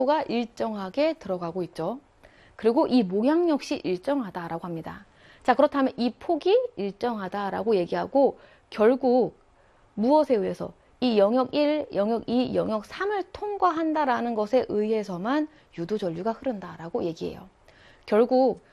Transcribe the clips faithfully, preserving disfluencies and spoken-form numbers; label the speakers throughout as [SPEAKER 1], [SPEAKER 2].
[SPEAKER 1] 가 일정하게 들어가고 있죠. 그리고 이 모양 역시 일정하다라고 합니다. 자, 그렇다면 이 폭이 일정하다라고 얘기하고 결국 무엇에 의해서 이 영역 일, 영역 이, 영역 삼을 통과한다라는 것에 의해서만 유도전류가 흐른다라고 얘기해요. 결국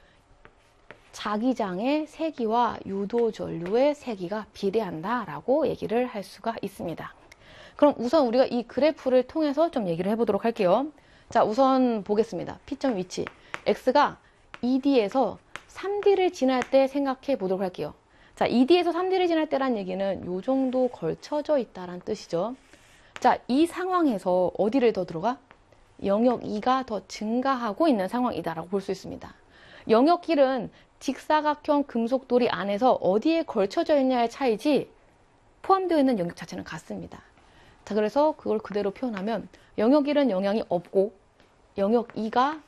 [SPEAKER 1] 자기장의 세기와 유도전류의 세기가 비례한다라고 얘기를 할 수가 있습니다. 그럼 우선 우리가 이 그래프를 통해서 좀 얘기를 해보도록 할게요. 자, 우선 보겠습니다. P점 위치. X가 이 디에서 삼 디를 지날 때 생각해 보도록 할게요. 자, 이 디에서 삼 디를 지날 때란 얘기는 요 정도 걸쳐져 있다는 뜻이죠. 자, 이 상황에서 어디를 더 들어가? 영역 이가 더 증가하고 있는 상황이다라고 볼 수 있습니다. 영역 일은 직사각형 금속돌이 안에서 어디에 걸쳐져 있냐의 차이지 포함되어 있는 영역 자체는 같습니다. 자, 그래서 그걸 그대로 표현하면 영역 일은 영향이 없고 영역 이가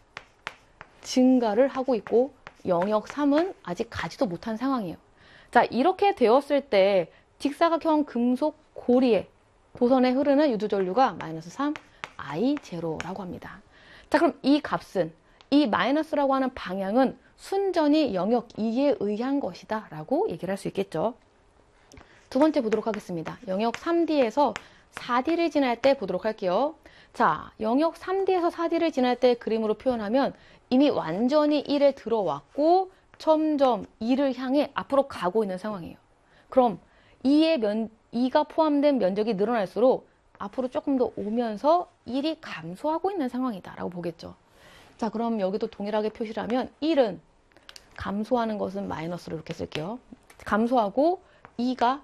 [SPEAKER 1] 증가를 하고 있고 영역 삼은 아직 가지도 못한 상황이에요. 자, 이렇게 되었을 때 직사각형 금속 고리에 도선에 흐르는 유도전류가 마이너스 삼 아이 제로라고 합니다. 자, 그럼 이 값은 이 마이너스라고 하는 방향은 순전히 영역 이에 의한 것이다 라고 얘기를 할 수 있겠죠. 두 번째 보도록 하겠습니다. 영역 삼 디에서 사 디를 지날 때 보도록 할게요. 자, 영역 삼 디에서 사 디를 지날 때 그림으로 표현하면 이미 완전히 일에 들어왔고 점점 이를 향해 앞으로 가고 있는 상황이에요. 그럼 이의 면, 이가 포함된 면적이 늘어날수록 앞으로 조금 더 오면서 일이 감소하고 있는 상황이다 라고 보겠죠. 자, 그럼 여기도 동일하게 표시를 하면 일은 감소하는 것은 마이너스로 이렇게 쓸게요. 감소하고 이가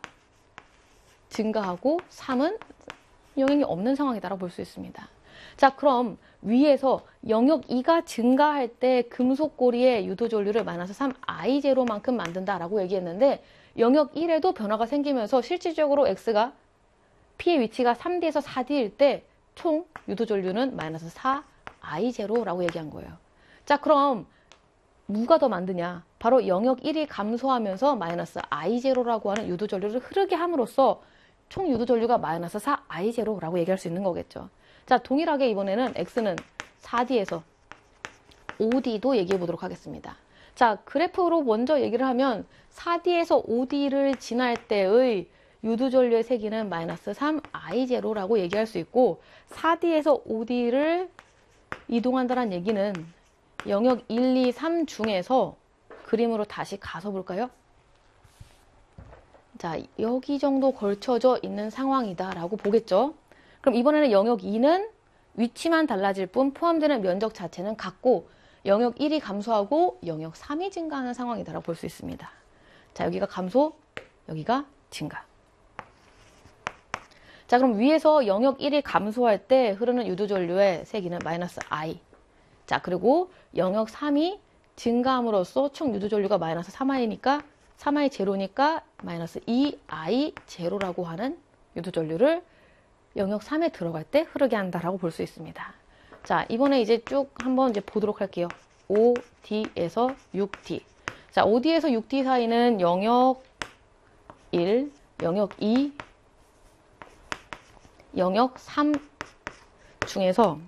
[SPEAKER 1] 증가하고 삼은 영향이 없는 상황이다라고 볼 수 있습니다. 자, 그럼 위에서 영역 이가 증가할 때 금속고리의 유도전류를 마이너스 삼 아이 제로만큼 만든다라고 얘기했는데 영역 일에도 변화가 생기면서 실질적으로 X가 P의 위치가 삼 디에서 사 디일 때 총 유도전류는 마이너스 사 아이 제로라고 얘기한 거예요. 자, 그럼 누가 더 만드냐? 바로 영역 일이 감소하면서 마이너스 아이 제로라고 하는 유도전류를 흐르게 함으로써 총 유도전류가 마이너스 사 아이 제로라고 얘기할 수 있는 거겠죠. 자, 동일하게 이번에는 X는 사 디에서 오 디도 얘기해 보도록 하겠습니다. 자, 그래프로 먼저 얘기를 하면 사 디에서 오 디를 지날 때의 유도전류의 세기는 마이너스 삼 아이 제로라고 얘기할 수 있고 사 디에서 오 디를 이동한다는 얘기는 영역 일, 이, 삼 중에서 그림으로 다시 가서 볼까요? 자, 여기 정도 걸쳐져 있는 상황이다 라고 보겠죠. 그럼 이번에는 영역 이는 위치만 달라질 뿐 포함되는 면적 자체는 같고 영역 일이 감소하고 영역 삼이 증가하는 상황이다 라고 볼 수 있습니다. 자, 여기가 감소, 여기가 증가. 자, 그럼 위에서 영역 일이 감소할 때 흐르는 유도전류의 세기는 마이너스 I. 자, 그리고 영역 삼이 증가함으로써 총 유도전류가 마이너스 삼 아이니까 삼 아이 제로니까 마이너스 이 아이 제로라고 하는 유도전류를 영역 삼에 들어갈 때 흐르게 한다라고 볼 수 있습니다. 자, 이번에 이제 쭉 한번 이제 보도록 할게요. 오 디에서 육 디. 자, 오 디에서 육 디 사이는 영역 일, 영역 이, 영역 삼 중에서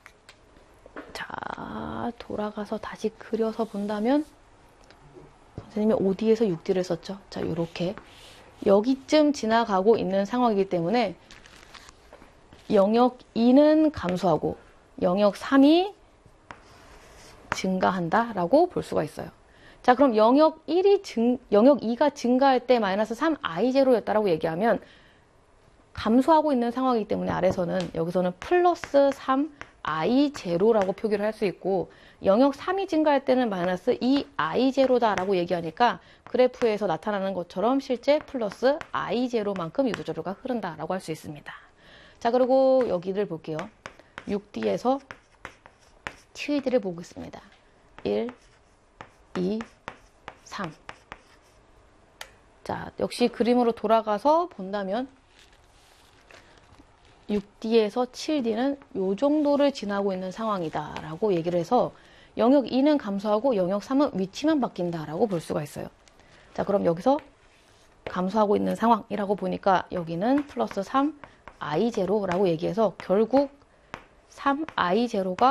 [SPEAKER 1] 자, 돌아가서 다시 그려서 본다면 선생님이 오 디에서 육 디를 썼죠. 자, 요렇게 여기쯤 지나가고 있는 상황이기 때문에 영역 이는 감소하고 영역 삼이 증가한다 라고 볼 수가 있어요. 자, 그럼 영역 일이 증, 영역 이가 증가할 때 마이너스 삼 아이 제로였다라고 얘기하면 감소하고 있는 상황이기 때문에 아래서는 여기서는 플러스 삼 아이 제로라고 표기를 할 수 있고 영역 삼이 증가할 때는 마이너스 이 아이 제로다라고 얘기하니까 그래프에서 나타나는 것처럼 실제 플러스 아이 제로만큼 유도전류가 흐른다라고 할 수 있습니다. 자, 그리고 여기를 볼게요. 육 디에서 칠 디를 보겠습니다. 일, 이, 삼. 자, 역시 그림으로 돌아가서 본다면 육 디에서 칠 디는 이 정도를 지나고 있는 상황이다 라고 얘기를 해서 영역 이는 감소하고 영역 삼은 위치만 바뀐다 라고 볼 수가 있어요. 자, 그럼 여기서 감소하고 있는 상황이라고 보니까 여기는 플러스 삼 아이 제로라고 얘기해서 결국 삼 아이 제로가